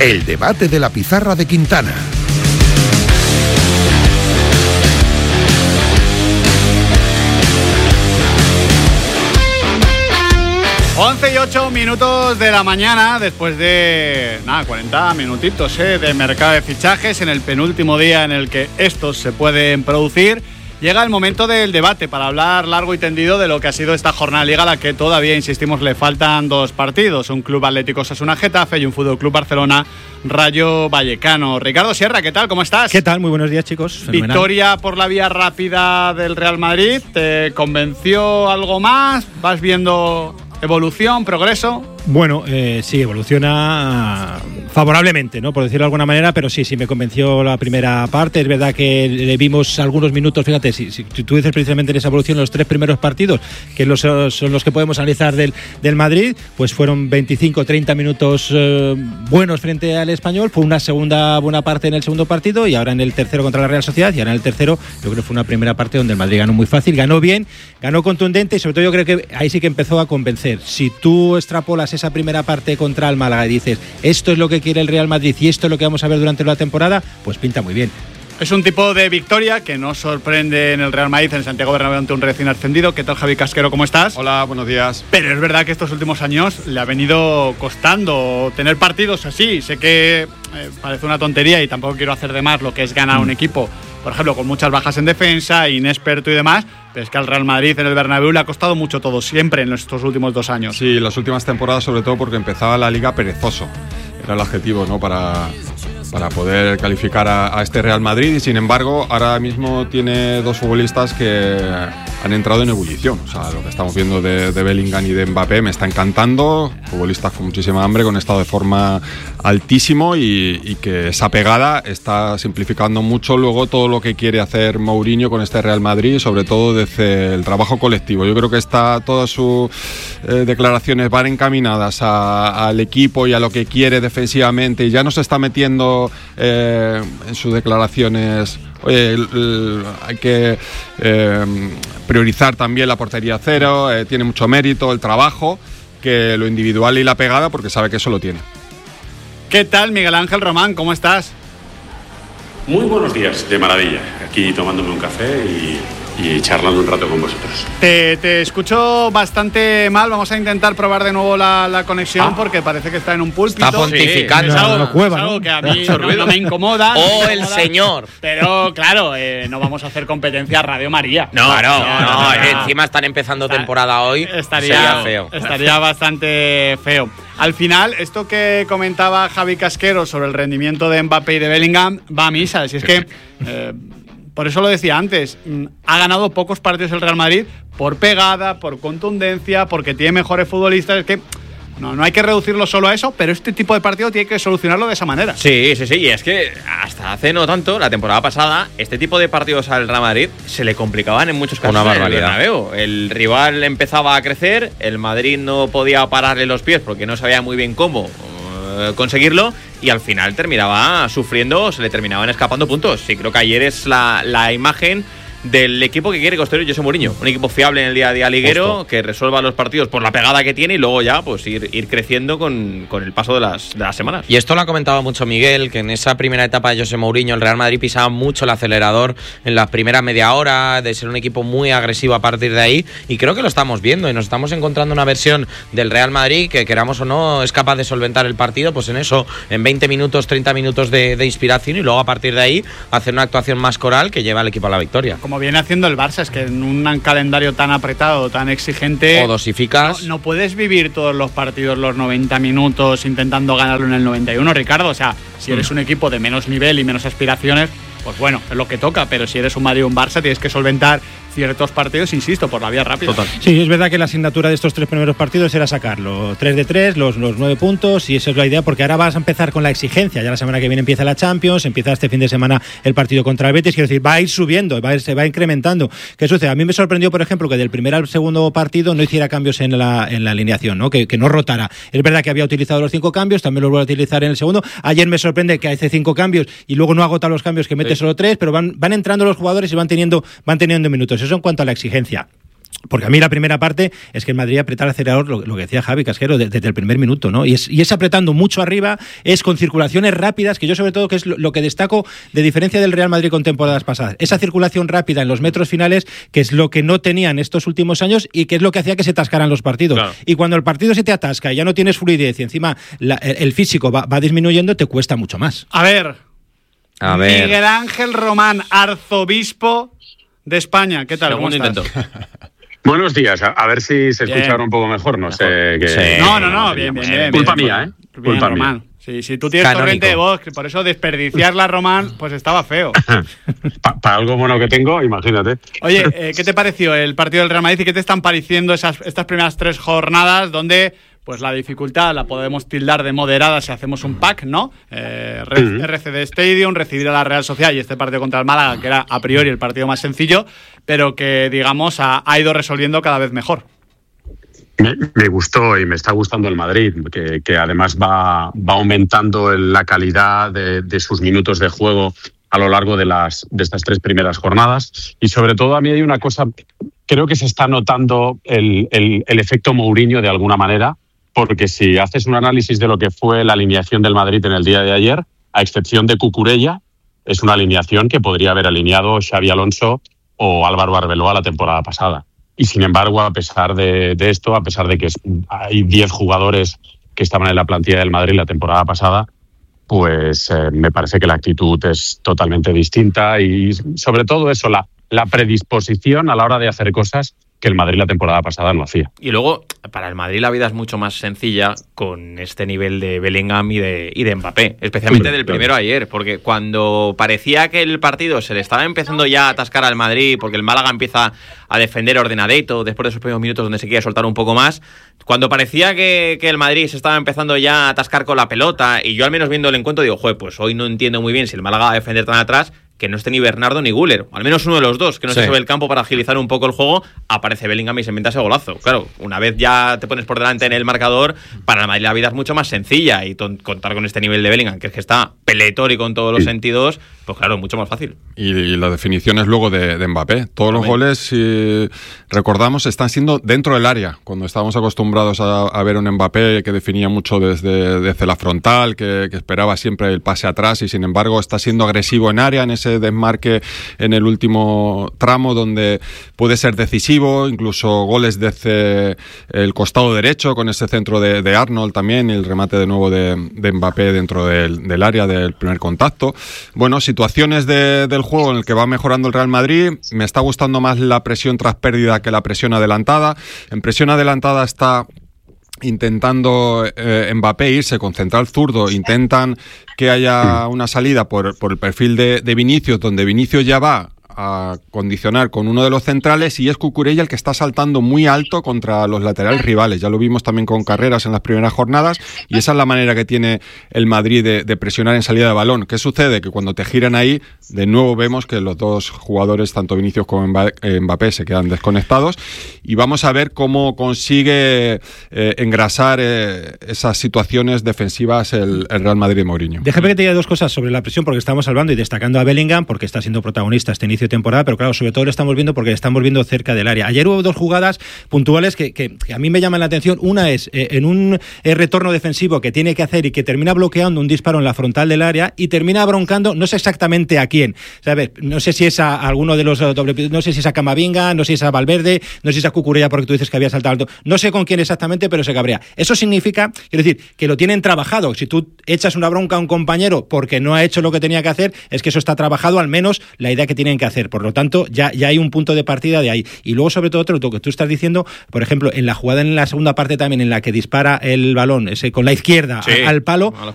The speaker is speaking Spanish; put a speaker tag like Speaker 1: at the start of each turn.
Speaker 1: El debate de la pizarra de Quintana.
Speaker 2: Once y 8 minutos de la mañana, después de 40 minutitos de mercado de fichajes, en el penúltimo día en el que estos se pueden producir. Llega el momento del debate para hablar largo y tendido de lo que ha sido esta jornada de Liga, a la que todavía, insistimos, le faltan 2 partidos. Un Club Atlético Osasuna Getafe y un Fútbol Club Barcelona Rayo Vallecano. Ricardo Sierra, ¿qué tal? ¿Cómo estás?
Speaker 3: ¿Qué tal? Muy buenos días, chicos. Fenomenal.
Speaker 2: Victoria por la vía rápida del Real Madrid. ¿Te convenció algo más? ¿Vas viendo evolución, progreso?
Speaker 3: Bueno, sí, evoluciona favorablemente, ¿no? Por decirlo de alguna manera, pero sí me convenció la primera parte. Es verdad que le vimos algunos minutos, fíjate, si tú dices precisamente en esa evolución los 3 primeros partidos, que son los que podemos analizar del Madrid, pues fueron 25-30 minutos buenos frente al Español, fue una segunda buena parte en el segundo partido y ahora en el tercero contra la Real Sociedad, y ahora en el tercero yo creo que fue una primera parte donde el Madrid ganó muy fácil, ganó bien, ganó contundente y sobre todo yo creo que ahí sí que empezó a convencer. Si tú extrapolas esa primera parte contra el Málaga y dices esto es lo que quiere el Real Madrid y esto es lo que vamos a ver durante la temporada, pues pinta muy bien.
Speaker 2: Es un tipo de victoria que no sorprende en el Real Madrid, en Santiago Bernabéu, ante un recién ascendido. ¿Qué tal, Javi Casquero? ¿Cómo estás?
Speaker 4: Hola, buenos días.
Speaker 2: Pero es verdad que estos últimos años le ha venido costando tener partidos así. Sé que parece una tontería y tampoco quiero hacer de más lo que es ganar un equipo, por ejemplo, con muchas bajas en defensa, inexperto y demás, pero es que al Real Madrid en el Bernabéu le ha costado mucho todo, siempre en estos últimos 2 años.
Speaker 4: Sí, las últimas temporadas, sobre todo porque empezaba la Liga perezoso. Era el adjetivo, ¿no?, para poder calificar a este Real Madrid, y sin embargo ahora mismo tiene 2 futbolistas que han entrado en ebullición. O sea, lo que estamos viendo de Bellingham y de Mbappé me está encantando, futbolistas con muchísima hambre, con estado de forma altísimo y que esa pegada está simplificando mucho luego todo lo que quiere hacer Mourinho con este Real Madrid, sobre todo desde el trabajo colectivo. Yo creo que todas sus declaraciones van encaminadas al equipo y a lo que quiere defensivamente, y ya no se está metiendo en sus declaraciones hay que priorizar también la portería cero, tiene mucho mérito el trabajo, que lo individual y la pegada, porque sabe que eso lo tiene.
Speaker 2: ¿Qué tal, Miguel Ángel Román? ¿Cómo estás?
Speaker 5: Muy buenos días, de maravilla, aquí tomándome un café y charlando un rato con vosotros.
Speaker 2: Te escucho bastante mal. Vamos a intentar probar de nuevo la conexión, porque parece que está en un púlpito.
Speaker 6: Está pontificando.
Speaker 2: Sí, es algo que a mí no me incomoda.
Speaker 6: ¡Oh, el señor!
Speaker 2: Pero claro, no vamos a hacer competencia a Radio María.
Speaker 6: No, encima están empezando temporada hoy.
Speaker 2: Sería feo. Estaría bastante feo. Al final, esto que comentaba Javi Casquero sobre el rendimiento de Mbappé y de Bellingham va a misa. Si es que por eso lo decía antes, ha ganado pocos partidos el Real Madrid por pegada, por contundencia, porque tiene mejores futbolistas. Es que no hay que reducirlo solo a eso, pero este tipo de partido tiene que solucionarlo de esa manera.
Speaker 7: Sí, y es que hasta hace no tanto, la temporada pasada, este tipo de partidos al Real Madrid se le complicaban en muchos casos.
Speaker 6: Una barbaridad.
Speaker 7: El rival empezaba a crecer, el Madrid no podía pararle los pies porque no sabía muy bien cómo conseguirlo, y al final terminaba sufriendo, se le terminaban escapando puntos. Sí, creo que ayer es la imagen del equipo que quiere construir José Mourinho, un equipo fiable en el día a día liguero. Justo. Que resuelva los partidos por la pegada que tiene y luego ya pues ir creciendo con el paso de las semanas.
Speaker 6: Y esto lo ha comentado mucho Miguel, que en esa primera etapa de José Mourinho el Real Madrid pisaba mucho el acelerador en la primera media hora, de ser un equipo muy agresivo a partir de ahí, y creo que lo estamos viendo y nos estamos encontrando una versión del Real Madrid que, queramos o no, es capaz de solventar el partido pues en eso, en 20 minutos, 30 minutos de inspiración, y luego a partir de ahí hacer una actuación más coral que lleva al equipo a la victoria.
Speaker 2: Como viene haciendo el Barça, es que en un calendario tan apretado, tan exigente,
Speaker 6: o dosificas.
Speaker 2: No puedes vivir todos los partidos los 90 minutos intentando ganarlo en el 91, Ricardo. O sea, si eres un equipo de menos nivel y menos aspiraciones, pues bueno, es lo que toca, pero si eres un Madrid o un Barça tienes que solventar ciertos partidos, insisto, por la vía rápida.
Speaker 3: Total. Sí, es verdad que la asignatura de estos 3 primeros partidos era sacarlo 3 de 3, los 9 puntos, y esa es la idea, porque ahora vas a empezar con la exigencia. Ya la semana que viene empieza la Champions, empieza este fin de semana el partido contra el Betis, quiero decir, va a ir subiendo, se va incrementando. ¿Qué sucede? A mí me sorprendió, por ejemplo, que del primer al segundo partido no hiciera cambios en la alineación, ¿no? Que no rotara. Es verdad que había utilizado los 5 cambios, también los vuelve a utilizar en el segundo. Ayer me sorprende que hace 5 cambios y luego no agota los cambios, que mete solo 3, pero van entrando los jugadores y van teniendo minutos. Eso en cuanto a la exigencia. Porque a mí la primera parte es que el Madrid aprieta el acelerador, lo que decía Javi Casquero, desde el primer minuto, ¿no? Y es apretando mucho arriba, es con circulaciones rápidas, que yo sobre todo que es lo que destaco de diferencia del Real Madrid con temporadas pasadas. Esa circulación rápida en los metros finales, que es lo que no tenían estos últimos años y que es lo que hacía que se atascaran los partidos. Claro. Y cuando el partido se te atasca y ya no tienes fluidez y encima el físico va disminuyendo, te cuesta mucho más.
Speaker 2: A ver. Miguel Ángel Román, arzobispo de España. ¿Qué tal?
Speaker 7: Segundo
Speaker 2: ¿Cómo estás?
Speaker 7: intento.
Speaker 8: Buenos días, a ver si se escucha ahora un poco mejor, no sé.
Speaker 2: Sí. No, bien.
Speaker 8: Culpa mía, ¿eh?
Speaker 2: Bien,
Speaker 8: Culpa
Speaker 2: Román.
Speaker 8: mía.
Speaker 2: Si tú tienes corriente de voz, por eso desperdiciarla, Román, pues estaba feo.
Speaker 8: Para algo bueno que tengo, imagínate.
Speaker 2: Oye, ¿qué te pareció el partido del Real Madrid y qué te están pareciendo estas primeras 3 jornadas donde pues la dificultad la podemos tildar de moderada si hacemos un pack, ¿no? RCD Stadium, recibir a la Real Sociedad y este partido contra el Málaga, que era a priori el partido más sencillo, pero que, digamos, ha ido resolviendo cada vez mejor.
Speaker 8: Me gustó y me está gustando el Madrid, que además va aumentando la calidad de sus minutos de juego a lo largo de estas 3 primeras jornadas. Y sobre todo a mí hay una cosa, creo que se está notando el efecto Mourinho de alguna manera, porque si haces un análisis de lo que fue la alineación del Madrid en el día de ayer, a excepción de Cucurella, es una alineación que podría haber alineado Xabi Alonso o Álvaro Arbeloa la temporada pasada. Y sin embargo, a pesar de esto, a pesar de que hay 10 jugadores que estaban en la plantilla del Madrid la temporada pasada, pues me parece que la actitud es totalmente distinta y sobre todo eso, la predisposición a la hora de hacer cosas que el Madrid la temporada pasada no hacía.
Speaker 7: Y luego, para el Madrid la vida es mucho más sencilla con este nivel de Bellingham y de Mbappé, especialmente del primero ayer, porque cuando parecía que el partido se le estaba empezando ya a atascar al Madrid, porque el Málaga empieza a defender ordenadito después de esos primeros minutos donde se quiere soltar un poco más, cuando parecía que el Madrid se estaba empezando ya a atascar con la pelota, y yo al menos viendo el encuentro digo, joder, pues hoy no entiendo muy bien si el Málaga va a defender tan atrás, que no esté ni Bernardo ni Güler, al menos uno de los dos, que no se sube el campo para agilizar un poco el juego, aparece Bellingham y se inventa ese golazo. Claro, una vez ya te pones por delante en el marcador, para el Madrid la vida es mucho más sencilla y contar con este nivel de Bellingham, que es que está peletórico en todos los sentidos, pues claro, mucho más fácil.
Speaker 4: Y las definiciones luego de Mbappé. Todos los goles, si recordamos, están siendo dentro del área, cuando estábamos acostumbrados a ver un Mbappé que definía mucho desde la frontal, que esperaba siempre el pase atrás y sin embargo está siendo agresivo en área, en ese desmarque en el último tramo donde puede ser decisivo, incluso goles desde el costado derecho con ese centro de Arnold también y el remate de nuevo de Mbappé dentro del área del primer contacto. Bueno, situaciones del juego en el que va mejorando el Real Madrid. Me está gustando más la presión tras pérdida que la presión adelantada. En presión adelantada está intentando Mbappé irse con central zurdo, intentan que haya una salida por el perfil de Vinicius, donde Vinicius ya va a condicionar con uno de los centrales y es Cucurella el que está saltando muy alto contra los laterales rivales. Ya lo vimos también con Carreras en las primeras jornadas y esa es la manera que tiene el Madrid de presionar en salida de balón. ¿Qué sucede? Que cuando te giran ahí, de nuevo vemos que los dos jugadores, tanto Vinicius como Mbappé, se quedan desconectados y vamos a ver cómo consigue engrasar esas situaciones defensivas el Real Madrid de Mourinho.
Speaker 3: Déjame que te diga 2 cosas sobre la presión, porque estamos hablando y destacando a Bellingham porque está siendo protagonista este inicio de temporada, pero claro, sobre todo lo estamos viendo porque le estamos viendo cerca del área. Ayer hubo 2 jugadas puntuales que a mí me llaman la atención. Una es en un retorno defensivo que tiene que hacer y que termina bloqueando un disparo en la frontal del área y termina broncando, no sé exactamente a quién, ¿sabes? No sé si es a alguno de los no sé si es a Camavinga, no sé si es a Valverde, no sé si es a Cucurella porque tú dices que había saltado alto, no sé con quién exactamente, pero se cabrea. Eso significa, quiero decir, que lo tienen trabajado. Si tú echas una bronca a un compañero porque no ha hecho lo que tenía que hacer, es que eso está trabajado, al menos la idea que tienen que hacer. Por lo tanto, ya hay un punto de partida de ahí. Y luego, sobre todo, lo que tú estás diciendo, por ejemplo, en la jugada en la segunda parte también, en la que dispara el balón ese con la izquierda al palo,